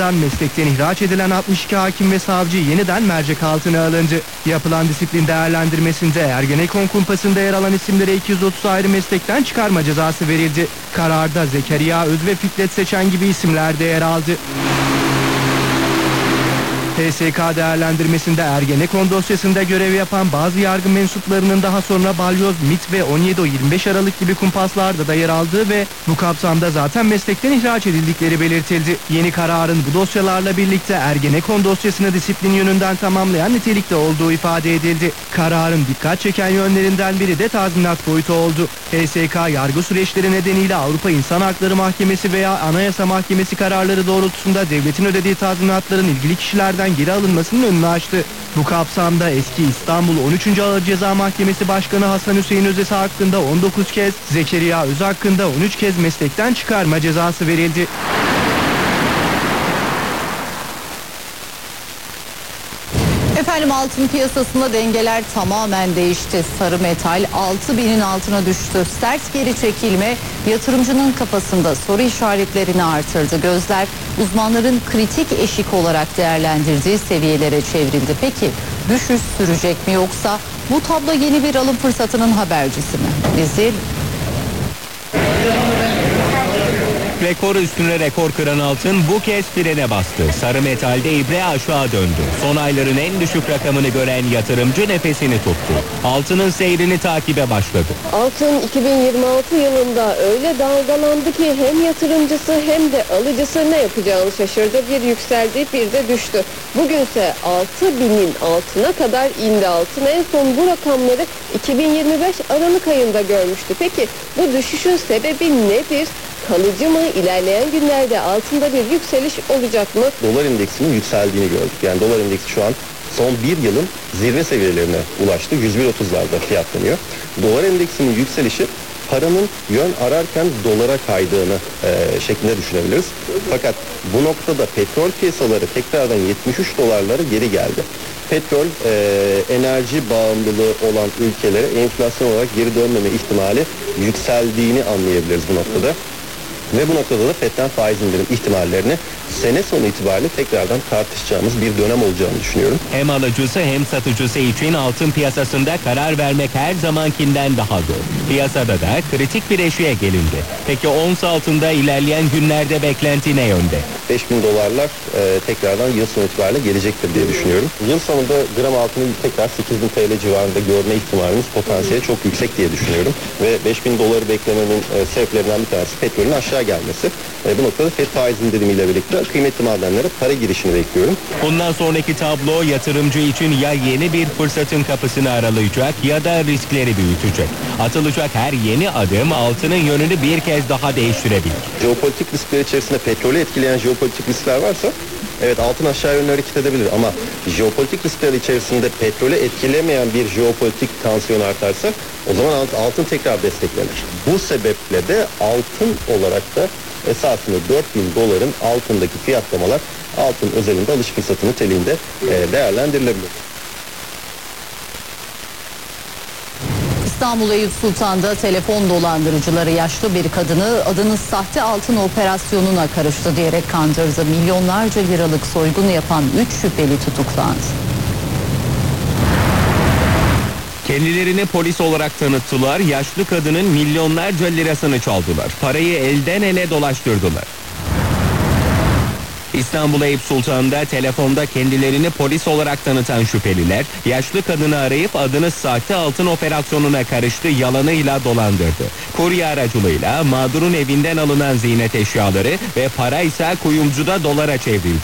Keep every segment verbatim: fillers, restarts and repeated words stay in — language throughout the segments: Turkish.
ardından meslekten ihraç edilen altmış iki hakim ve savcı yeniden mercek altına alındı. Yapılan disiplin değerlendirmesinde Ergenekon kumpasında yer alan isimlere iki yüz otuz ayrı meslekten çıkarma cezası verildi. Kararda Zekeriya Öz ve Fikret Seçen gibi isimler de yer aldı. H S K değerlendirmesinde Ergenekon dosyasında görev yapan bazı yargı mensuplarının daha sonra Balyoz, MİT ve on yedi yirmi beş Aralık gibi kumpaslarda da yer aldığı ve bu kapsamda zaten meslekten ihraç edildikleri belirtildi. Yeni kararın bu dosyalarla birlikte Ergenekon dosyasını disiplin yönünden tamamlayan nitelikte olduğu ifade edildi. Kararın dikkat çeken yönlerinden biri de tazminat boyutu oldu. H S K yargı süreçleri nedeniyle Avrupa İnsan Hakları Mahkemesi veya Anayasa Mahkemesi kararları doğrultusunda devletin ödediği tazminatların ilgili kişilerden geri alınmasının önünü açtı. Bu kapsamda eski İstanbul on üçüncü Ağır Ceza Mahkemesi Başkanı Hasan Hüseyin Özesi hakkında on dokuz kez, Zekeriya Öz hakkında on üç kez meslekten çıkarma cezası verildi. Efendim altın piyasasında dengeler tamamen değişti. Sarı metal altı binin altına düştü. Sert geri çekilme yatırımcının kafasında soru işaretlerini artırdı. Gözler uzmanların kritik eşik olarak değerlendirdiği seviyelere çevrildi. Peki düşüş sürecek mi yoksa bu tablo yeni bir alım fırsatının habercisi mi? İzleyelim. Rekor üstüne rekor kıran altın bu kez frene bastı. Sarı metalde ibre aşağı döndü. Son ayların en düşük rakamını gören yatırımcı nefesini tuttu. Altının seyrini takibe başladı. Altın iki bin yirmi altı yılında öyle dalgalandı ki hem yatırımcısı hem de alıcısı ne yapacağını şaşırdı. Bir yükseldi, bir de düştü. Bugünse altı binin altına kadar indi altın. En son bu rakamları iki bin yirmi beş Aralık ayında görmüştü. Peki bu düşüşün sebebi nedir? Kalıcı mı? İlerleyen günlerde altında bir yükseliş olacak mı? Dolar endeksinin yükseldiğini gördük. Yani dolar endeksi şu an son bir yılın zirve seviyelerine ulaştı. yüz bir otuzlarda fiyatlanıyor. Dolar endeksinin yükselişi paranın yön ararken dolara kaydığını e, şeklinde düşünebiliriz. Fakat bu noktada petrol piyasaları tekrardan yetmiş üç dolarlara geri geldi. Petrol e, enerji bağımlılığı olan ülkelere enflasyon olarak geri dönmeme ihtimali yükseldiğini anlayabiliriz bu noktada. Ve bu noktada da Fed'den faiz indirim ihtimallerini sene sonu itibariyle tekrardan tartışacağımız bir dönem olacağını düşünüyorum. Hem alıcısı hem satıcısı için altın piyasasında karar vermek her zamankinden daha zor. Piyasada da kritik bir eşiğe gelindi. Peki ons altında ilerleyen günlerde beklenti ne yönde? beş bin dolarlar e, tekrardan yıl sonu itibariyle gelecektir diye düşünüyorum. Yıl sonunda gram altını tekrar sekiz bin T L civarında görme ihtimalimiz potansiyeli çok yüksek diye düşünüyorum. Ve beş bin doları beklemenin e, sebeplerinden bir tanesi petrolün aşağı gelmesi. E, bu noktada Fed faiz indirimiyle birlikte kıymetli madenlere para girişini bekliyorum. Bundan sonraki tablo yatırımcı için ya yeni bir fırsatın kapısını aralayacak ya da riskleri büyütecek. Atılacak her yeni adım altının yönünü bir kez daha değiştirebilir. Jeopolitik riskler içerisinde petrolü etkileyen jeopolitik riskler varsa evet altın aşağı yönlü hareket edebilir ama jeopolitik riskler içerisinde petrolü etkilemeyen bir jeopolitik tansiyon artarsa o zaman altın tekrar desteklenir. Bu sebeple de altın olarak da esasında dört bin doların altındaki fiyatlamalar altın özelinde alış fırsatı niteliğinde değerlendirilebilir. İstanbul Eyüp Sultan'da telefon dolandırıcıları yaşlı bir kadını adını sahte altın operasyonuna karıştı diyerek kandırdı. Milyonlarca liralık soygunu yapan üç şüpheli tutuklandı. Kendilerini polis olarak tanıttılar, yaşlı kadının milyonlarca lirasını çaldılar. Parayı elden ele dolaştırdılar. İstanbul Eyüp Sultan'da telefonda kendilerini polis olarak tanıtan şüpheliler, yaşlı kadını arayıp adını sahte altın operasyonuna karıştı yalanıyla dolandırdı. Kurye aracılığıyla mağdurun evinden alınan ziynet eşyaları ve para ise kuyumcuda dolara çevrildi.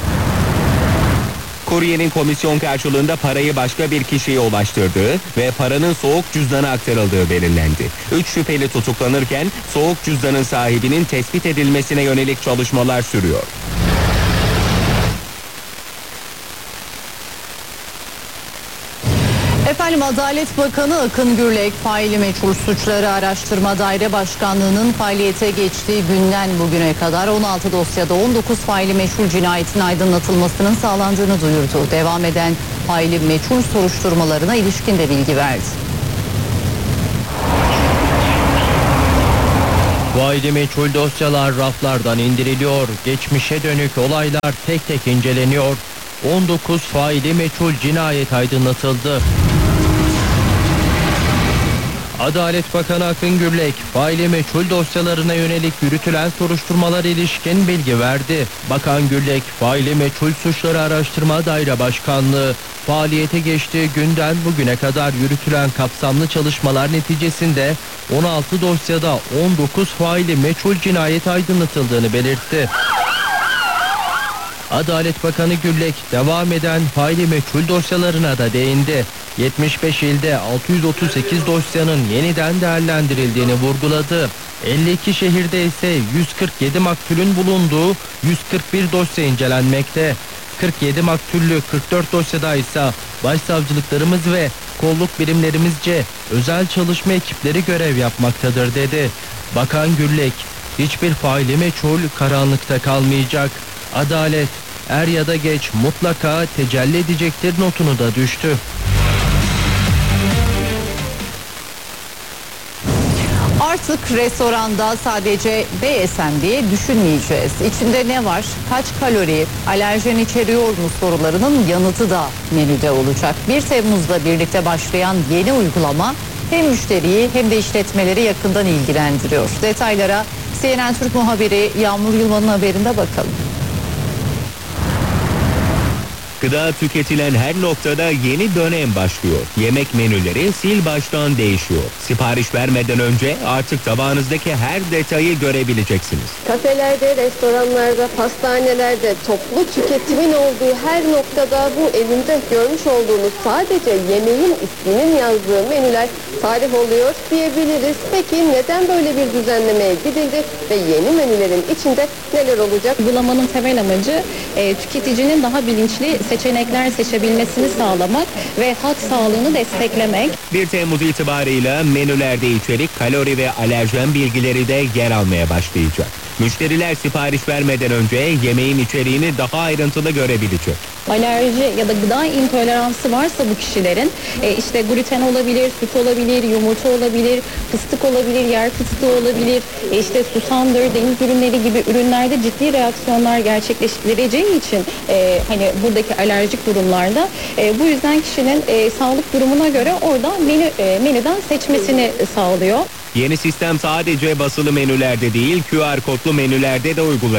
Kuryenin komisyon karşılığında parayı başka bir kişiye ulaştırdığı ve paranın soğuk cüzdana aktarıldığı belirlendi. Üç şüpheli tutuklanırken soğuk cüzdanın sahibinin tespit edilmesine yönelik çalışmalar sürüyor. Efendim Adalet Bakanı Akın Gürlek, faili meçhul suçları araştırma daire başkanlığının faaliyete geçtiği günden bugüne kadar on altı dosyada on dokuz faili meçhul cinayetin aydınlatılmasının sağlandığını duyurdu. Devam eden faili meçhul soruşturmalarına ilişkin de bilgi verdi. Faili meçhul dosyalar raflardan indiriliyor. Geçmişe dönük olaylar tek tek inceleniyor. on dokuz faili meçhul cinayet aydınlatıldı. Adalet Bakanı Akın Gürlek, faili meçhul dosyalarına yönelik yürütülen soruşturmalar ilişkin bilgi verdi. Bakan Gürlek, faili meçhul suçları araştırma daire başkanlığı faaliyete geçtiği günden bugüne kadar yürütülen kapsamlı çalışmalar neticesinde on altı dosyada on dokuz faili meçhul cinayet aydınlatıldığını belirtti. Adalet Bakanı Gürlek devam eden faili meçhul dosyalarına da değindi. yetmiş beş ilde altı yüz otuz sekiz dosyanın yeniden değerlendirildiğini vurguladı. elli iki şehirde ise yüz kırk yedi maktulün bulunduğu yüz kırk bir dosya incelenmekte. kırk yedi maktullü kırk dört dosyada ise başsavcılıklarımız ve kolluk birimlerimizce özel çalışma ekipleri görev yapmaktadır dedi. Bakan Gürlek, hiçbir faili meçhul karanlıkta kalmayacak. Adalet er ya da geç mutlaka tecelli edecektir notunu da düştü. Artık restoranda sadece B S M diye düşünmeyeceğiz. İçinde ne var, kaç kalori, alerjen içeriyor mu sorularının yanıtı da menüde olacak. bir Temmuz'da birlikte başlayan yeni uygulama hem müşteriyi hem de işletmeleri yakından ilgilendiriyor. Detaylara C N N Türk muhabiri Yağmur Yılmaz'ın haberinde bakalım. Gıda tüketilen her noktada yeni dönem başlıyor. Yemek menüleri sil baştan değişiyor. Sipariş vermeden önce artık tabağınızdaki her detayı görebileceksiniz. Kafelerde, restoranlarda, pastanelerde toplu tüketimin olduğu her noktada bu elimde görmüş olduğunuz sadece yemeğin isminin yazdığı menüler tarih oluyor diyebiliriz. Peki neden böyle bir düzenlemeye gidildi ve yeni menülerin içinde neler olacak? Uygulamanın temel amacı e, tüketicinin daha bilinçli seçenekler seçebilmesini sağlamak ve halk sağlığını desteklemek. bir Temmuz itibarıyla menülerde içerik, kalori ve alerjen bilgileri de yer almaya başlayacak. Müşteriler sipariş vermeden önce yemeğin içeriğini daha ayrıntılı görebilecek. Alerji ya da gıda intoleransı varsa bu kişilerin e, işte gluten olabilir, süt olabilir, yumurta olabilir, fıstık olabilir, yer fıstığı olabilir, e, işte susamdır, deniz ürünleri gibi ürünlerde ciddi reaksiyonlar gerçekleştireceği için e, hani buradaki alerjik durumlarda e, bu yüzden kişinin e, sağlık durumuna göre oradan menü e, menüden seçmesini sağlıyor. Yeni sistem sadece basılı menülerde değil, Q R kodlu menülerde de uygulanacak.